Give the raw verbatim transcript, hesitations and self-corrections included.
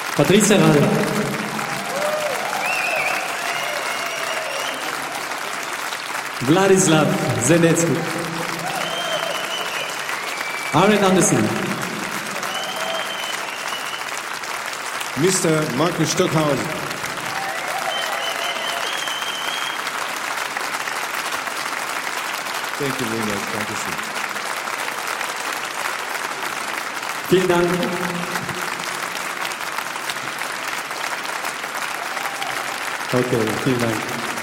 Patricia Rade. Vladislav Zenetsky. Aaron Anderson. Mister Markus Stockhausen. Thank you, Lina. Dankeschön. Vielen Dank. Okay, vielen Dank.